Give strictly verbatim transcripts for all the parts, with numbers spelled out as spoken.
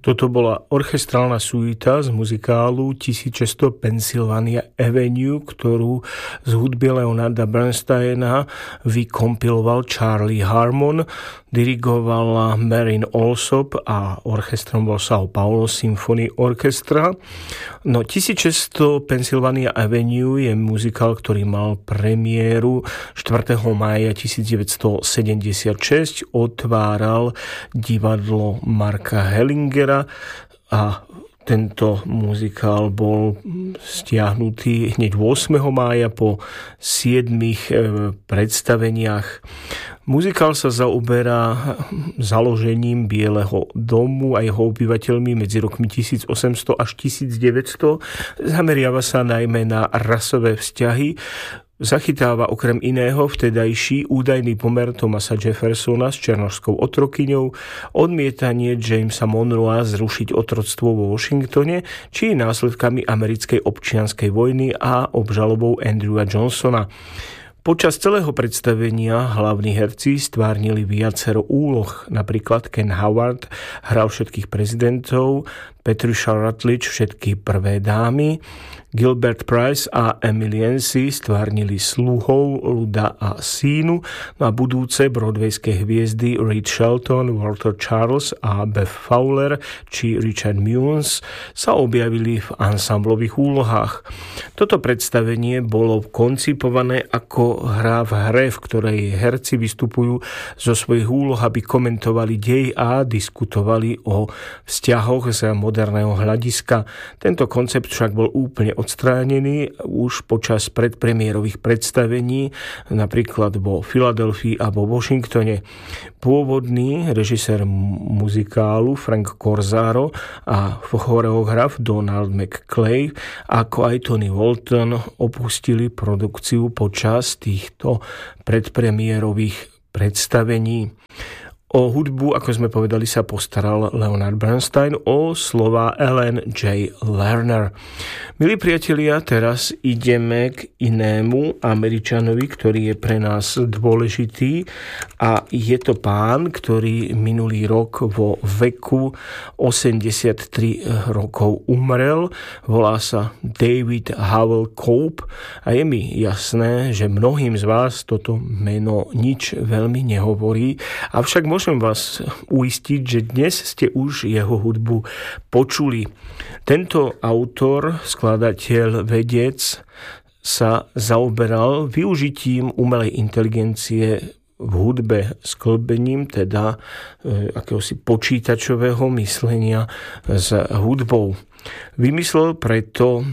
Toto bola orchestrálna suita z muzikálu tisícšesťsto Pennsylvania Avenue, ktorú z hudby Leonarda Bernsteina vykompiloval Charlie Harmon, dirigovala Marin Alsop a orchestrom bol São Paulo Symphony Orchestra. No tisícšesťsto Pennsylvania Avenue je muzikál, ktorý mal premiéru štvrtého mája tisícdeväťstosedemdesiatšesť, otváral divadlo Marka Hellingera a tento muzikál bol stiahnutý hneď ôsmeho mája po siedmich predstaveniach. Muzikál sa zaoberá založením Bieleho domu a jeho obyvateľmi medzi rokmi tisícosemsto až tisícdeväťsto. Zameriava sa najmä na rasové vzťahy. Zachytáva okrem iného vtedajší údajný pomer Thomasa Jeffersona s černošskou otrokyňou, odmietanie Jamesa Monroea zrušiť otroctvo vo Washingtone, či následkami americkej občianskej vojny a obžalobou Andrewa Johnsona. Počas celého predstavenia hlavní herci stvárnili viacero úloh. Napríklad Ken Howard hral všetkých prezidentov, Patricia Rutledge všetky prvé dámy, Gilbert Price a Emily Yancey stvárnili sluhov Luda a Sínu, no a budúce broadwayské hviezdy Reed Shelton, Walter Charles a Beth Fowler či Richard Munes sa objavili v ansamblových úlohách. Toto predstavenie bolo koncipované ako hra v hre, v ktorej herci vystupujú zo svojich úloh, aby komentovali dej a diskutovali o vzťahoch z moderného hľadiska. Tento koncept však bol úplne odstránený už počas predpremiérových predstavení, napríklad vo Filadelfii a vo Washingtone. Pôvodný režisér muzikálu Frank Corsaro a choreograf Donald McClay, ako aj Tony Walton, opustili produkciu počas týchto predpremiérových predstavení. O hudbu, ako sme povedali, sa postaral Leonard Bernstein, o slova Ellen J. Lerner. Milí priatelia, teraz ideme k inému Američanovi, ktorý je pre nás dôležitý, a je to pán, ktorý minulý rok vo veku osemdesiattri rokov umrel. Volá sa David Howell Cope a je mi jasné, že mnohým z vás toto meno nič veľmi nehovorí, avšak môžem Môžem vás uistiť, že dnes ste už jeho hudbu počuli. Tento autor, skladateľ, vedec sa zaoberal využitím umelej inteligencie v hudbe sklbením, teda e, akéhosi počítačového myslenia s hudbou. Vymyslel preto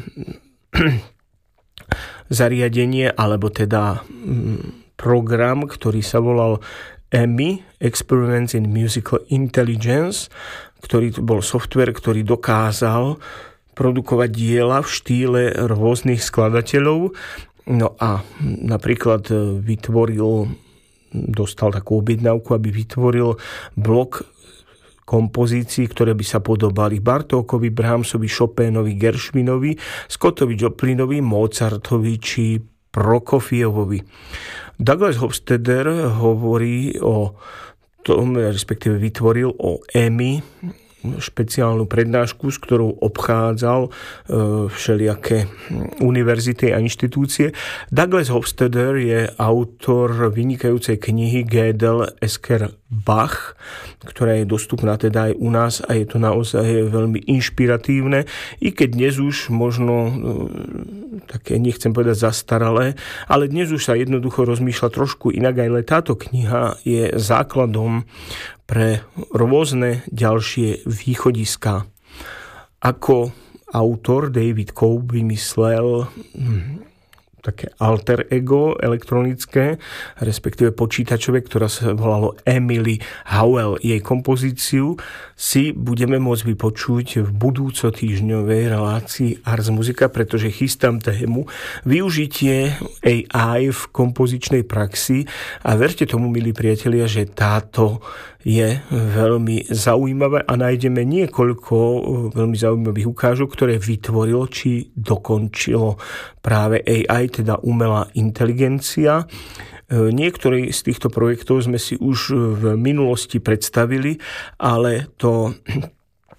zariadenie, alebo teda program, ktorý sa volal E M I, Experiments in Musical Intelligence, ktorý bol software, ktorý dokázal produkovať diela v štýle rôznych skladateľov. No a napríklad vytvoril, dostal takú objednávku, aby vytvoril blok kompozícií, ktoré by sa podobali Bartókovi, Brahmsovi, Chopinovi, Gershwinovi, Scottovi Joplinovi, Mozartovi či Prokofievovi. Douglas Hofstadter hovorí o tom, respektíve vytvoril o E M I špeciálnu prednášku, s ktorou obchádzal e, všelijaké univerzity a inštitúcie. Douglas Hofstadter je autor vynikajúcej knihy Gödel, Esker, Bach, ktorá je dostupná teda aj u nás a je to naozaj veľmi inšpiratívne, i keď dnes už možno e, také, nechcem povedať zastaralé, ale dnes už sa jednoducho rozmýšľa trošku inak, ale táto kniha je základom pre rôzne ďalšie východiská. Ako autor David Cope vymyslel hm, také alter ego elektronické, respektíve počítačové, ktorá sa volalo Emily Howell. Jej kompozíciu si budeme môcť vypočuť v budúco týždňovej relácii Ars Musica, pretože chystám tému využitie á í v kompozičnej praxi a verte tomu, milí priatelia, že táto je veľmi zaujímavé a nájdeme niekoľko veľmi zaujímavých ukážok, ktoré vytvorilo či dokončilo práve á í, teda umelá inteligencia. Niektoré z týchto projektov sme si už v minulosti predstavili, ale to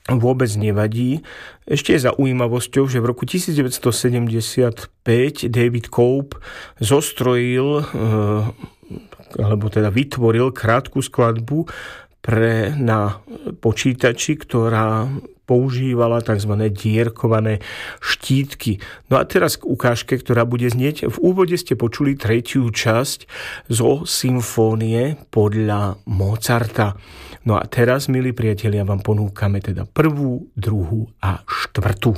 vôbec nevadí. Ešte je zaujímavosťou, že v roku devätnásťstosedemdesiatpäť David Cope zostrojil, alebo teda vytvoril krátku skladbu pre, na počítači, ktorá používala tzv. Dierkované štítky. No a teraz k ukážke, ktorá bude znieť. V úvode ste počuli tretiu časť zo symfónie podľa Mozarta. No a teraz, milí priatelia, vám ponúkame teda prvú, druhú a štvrtú.